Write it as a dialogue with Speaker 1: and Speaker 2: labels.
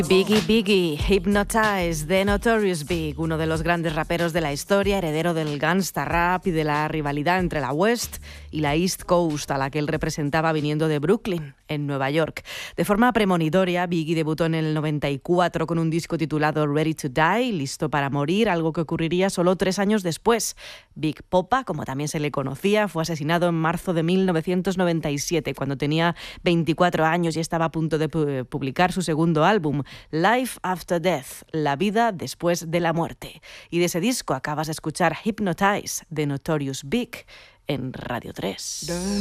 Speaker 1: Biggie, Hypnotize, de Notorious Big, uno de los grandes raperos de la historia, heredero del gangsta rap y de la rivalidad entre la West y la East Coast, a la que él representaba viniendo de Brooklyn, en Nueva York. De forma premonitoria, Biggie debutó en el 94 con un disco titulado Ready to Die, listo para morir, algo que ocurriría solo 3 años después. Big Poppa, como también se le conocía, fue asesinado en marzo de 1997, cuando tenía 24 años y estaba a punto de publicar su segundo álbum, Life After Death, la vida después de la muerte. Y de ese disco acabas de escuchar Hypnotize, de Notorious Big, en Radio 3.